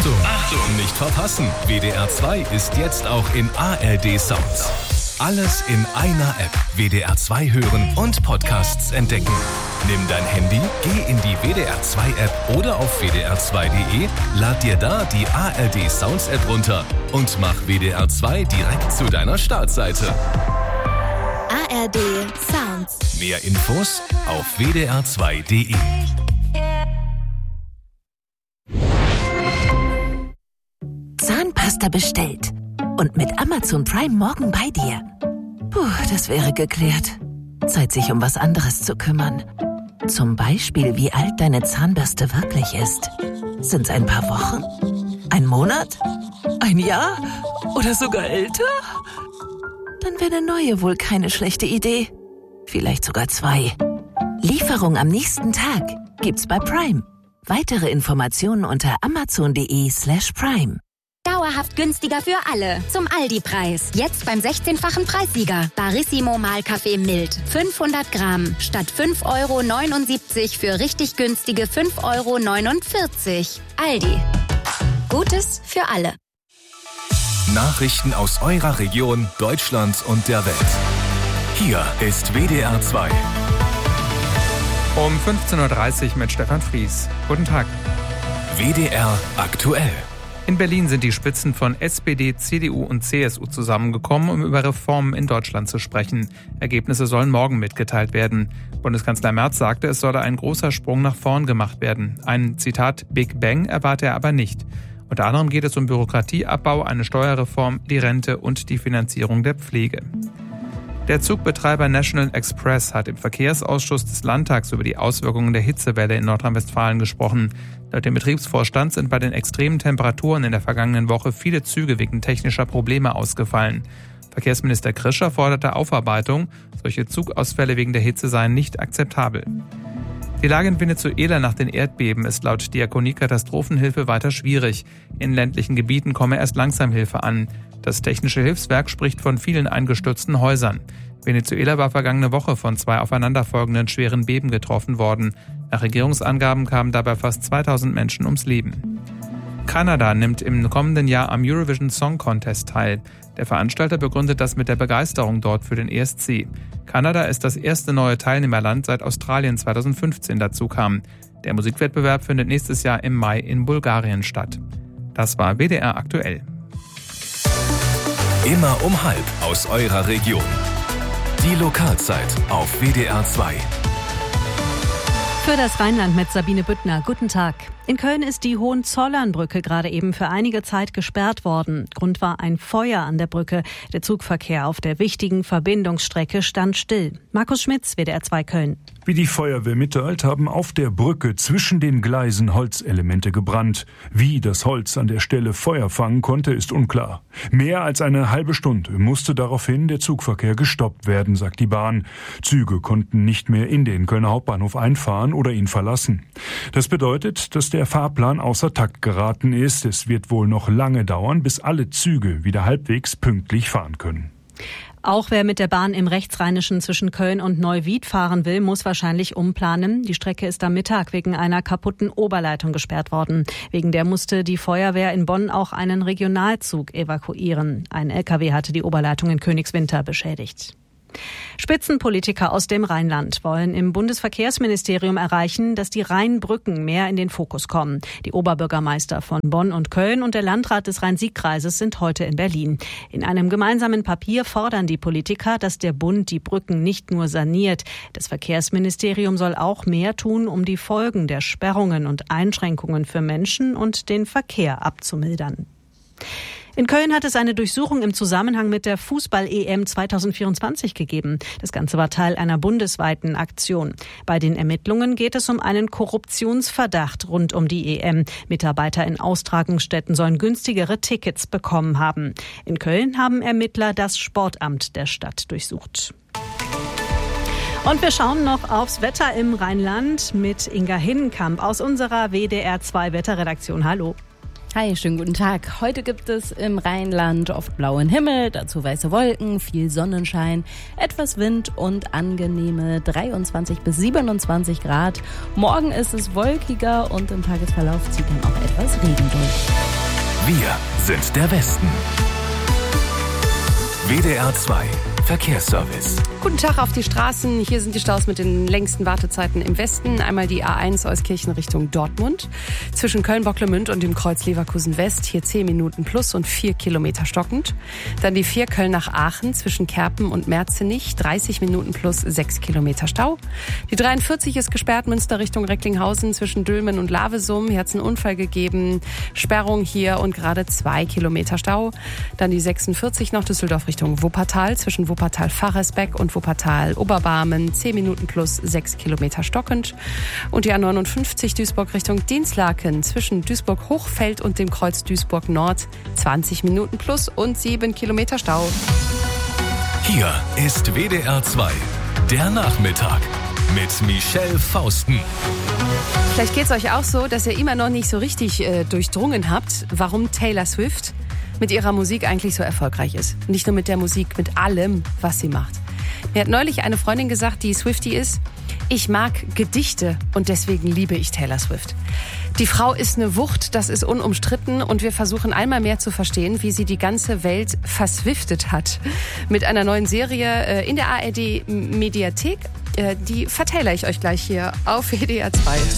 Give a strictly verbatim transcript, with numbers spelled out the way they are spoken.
Achtung, Achtung, nicht verpassen. W D R zwei ist jetzt auch in A R D Sounds. Alles in einer App. W D R zwei hören und Podcasts entdecken. Nimm dein Handy, geh in die W D R zwei App oder auf w d r zwei punkt d e, lad dir da die A R D Sounds App runter und mach W D R zwei direkt zu deiner Startseite. A R D Sounds. Mehr Infos auf w d r zwei punkt d e. Zahnpasta bestellt. Und mit Amazon Prime morgen bei dir. Puh, das wäre geklärt. Zeit, sich um was anderes zu kümmern. Zum Beispiel, wie alt deine Zahnbürste wirklich ist. Sind's ein paar Wochen? Ein Monat? Ein Jahr? Oder sogar älter? Dann wäre eine neue wohl keine schlechte Idee. Vielleicht sogar zwei. Lieferung am nächsten Tag gibt's bei Prime. Weitere Informationen unter amazon punkt de slash prime. Dauerhaft günstiger für alle. Zum Aldi-Preis. Jetzt beim sechzehnfachen Preissieger. Barissimo Mahlkaffee mild. fünfhundert Gramm. Statt fünf Euro neunundsiebzig für richtig günstige fünf Euro neunundvierzig. Aldi. Gutes für alle. Nachrichten aus eurer Region, Deutschland und der Welt. Hier ist W D R zwei. Um fünfzehn Uhr dreißig mit Stefan Fries. Guten Tag. W D R aktuell. In Berlin sind die Spitzen von S P D, C D U und C S U zusammengekommen, um über Reformen in Deutschland zu sprechen. Ergebnisse sollen morgen mitgeteilt werden. Bundeskanzler Merz sagte, es solle ein großer Sprung nach vorn gemacht werden. Ein, Zitat, Big Bang erwarte er aber nicht. Unter anderem geht es um Bürokratieabbau, eine Steuerreform, die Rente und die Finanzierung der Pflege. Der Zugbetreiber National Express hat im Verkehrsausschuss des Landtags über die Auswirkungen der Hitzewelle in Nordrhein-Westfalen gesprochen. Laut dem Betriebsvorstand sind bei den extremen Temperaturen in der vergangenen Woche viele Züge wegen technischer Probleme ausgefallen. Verkehrsminister Krischer forderte Aufarbeitung. Solche Zugausfälle wegen der Hitze seien nicht akzeptabel. Die Lage in Venezuela nach den Erdbeben ist laut Diakonie Katastrophenhilfe weiter schwierig. In ländlichen Gebieten komme erst langsam Hilfe an. Das Technische Hilfswerk spricht von vielen eingestürzten Häusern. Venezuela war vergangene Woche von zwei aufeinanderfolgenden schweren Beben getroffen worden. Nach Regierungsangaben kamen dabei fast zweitausend Menschen ums Leben. Kanada nimmt im kommenden Jahr am Eurovision Song Contest teil. Der Veranstalter begründet das mit der Begeisterung dort für den E S C. Kanada ist das erste neue Teilnehmerland, seit Australien zweitausendfünfzehn dazu kam. Der Musikwettbewerb findet nächstes Jahr im Mai in Bulgarien statt. Das war W D R aktuell. Immer um halb aus eurer Region. Die Lokalzeit auf W D R zwei. Für das Rheinland mit Sabine Büttner. Guten Tag. In Köln ist die Hohenzollernbrücke gerade eben für einige Zeit gesperrt worden. Grund war ein Feuer an der Brücke. Der Zugverkehr auf der wichtigen Verbindungsstrecke stand still. Markus Schmitz, W D R zwei Köln. Wie die Feuerwehr mitteilt, haben auf der Brücke zwischen den Gleisen Holzelemente gebrannt. Wie das Holz an der Stelle Feuer fangen konnte, ist unklar. Mehr als eine halbe Stunde musste daraufhin der Zugverkehr gestoppt werden, sagt die Bahn. Züge konnten nicht mehr in den Kölner Hauptbahnhof einfahren oder ihn verlassen. Das bedeutet, dass der Fahrplan außer Takt geraten ist. Es wird wohl noch lange dauern, bis alle Züge wieder halbwegs pünktlich fahren können. Auch wer mit der Bahn im Rechtsrheinischen zwischen Köln und Neuwied fahren will, muss wahrscheinlich umplanen. Die Strecke ist am Mittag wegen einer kaputten Oberleitung gesperrt worden. Wegen der musste die Feuerwehr in Bonn auch einen Regionalzug evakuieren. Ein L K W hatte die Oberleitung in Königswinter beschädigt. Spitzenpolitiker aus dem Rheinland wollen im Bundesverkehrsministerium erreichen, dass die Rheinbrücken mehr in den Fokus kommen. Die Oberbürgermeister von Bonn und Köln und der Landrat des Rhein-Sieg-Kreises sind heute in Berlin. In einem gemeinsamen Papier fordern die Politiker, dass der Bund die Brücken nicht nur saniert. Das Verkehrsministerium soll auch mehr tun, um die Folgen der Sperrungen und Einschränkungen für Menschen und den Verkehr abzumildern. In Köln hat es eine Durchsuchung im Zusammenhang mit der Fußball-E M zweitausendvierundzwanzig gegeben. Das Ganze war Teil einer bundesweiten Aktion. Bei den Ermittlungen geht es um einen Korruptionsverdacht rund um die E M. Mitarbeiter in Austragungsstätten sollen günstigere Tickets bekommen haben. In Köln haben Ermittler das Sportamt der Stadt durchsucht. Und wir schauen noch aufs Wetter im Rheinland mit Inga Hinnenkamp aus unserer W D R zwei Wetterredaktion. Hallo. Hi, schönen guten Tag. Heute gibt es im Rheinland oft blauen Himmel, dazu weiße Wolken, viel Sonnenschein, etwas Wind und angenehme dreiundzwanzig bis siebenundzwanzig Grad. Morgen ist es wolkiger und im Tagesverlauf zieht dann auch etwas Regen durch. Wir sind der Westen. W D R zwei Verkehrsservice. Guten Tag auf die Straßen. Hier sind die Staus mit den längsten Wartezeiten im Westen. Einmal die A eins Euskirchen Richtung Dortmund. Zwischen Köln-Bocklemünd und dem Kreuz Leverkusen West. Hier zehn Minuten plus und vier Kilometer stockend. Dann die vier Köln nach Aachen zwischen Kerpen und Merzenich. dreißig Minuten plus sechs Kilometer Stau. Die dreiundvierzig ist gesperrt Münster Richtung Recklinghausen zwischen Dülmen und Lavesum. Hier hat es einen Unfall gegeben. Sperrung hier und gerade zwei Kilometer Stau. Dann die sechsundvierzig noch Düsseldorf Richtung Wuppertal zwischen Wuppertal-Faresbeck und Wuppertal-Oberbarmen, zehn Minuten plus sechs Kilometer stockend. Und die A neunundfünfzig Duisburg Richtung Dinslaken zwischen Duisburg-Hochfeld und dem Kreuz Duisburg-Nord, zwanzig Minuten plus und sieben Kilometer Stau. Hier ist W D R zwei, der Nachmittag mit Michelle Fausten. Vielleicht geht es euch auch so, dass ihr immer noch nicht so richtig äh, durchdrungen habt, warum Taylor Swift mit ihrer Musik eigentlich so erfolgreich ist. Nicht nur mit der Musik, mit allem, was sie macht. Mir hat neulich eine Freundin gesagt, die Swiftie ist, ich mag Gedichte und deswegen liebe ich Taylor Swift. Die Frau ist eine Wucht, das ist unumstritten und wir versuchen einmal mehr zu verstehen, wie sie die ganze Welt verswiftet hat. Mit einer neuen Serie in der A R D Mediathek, die verteile ich euch gleich hier auf W D R zwei.